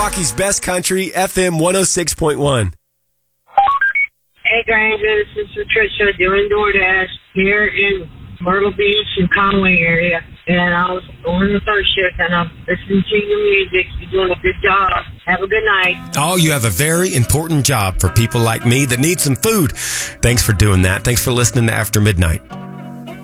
Rocky's Best Country, FM 106.1. Hey, Granger, this is Patricia doing DoorDash here in Myrtle Beach and Conway area. And I was on the third shift, and I'm listening to your music. You're doing a good job. Have a good night. Oh, you have a very important job for people like me that need some food. Thanks for doing that. Thanks for listening to After Midnight.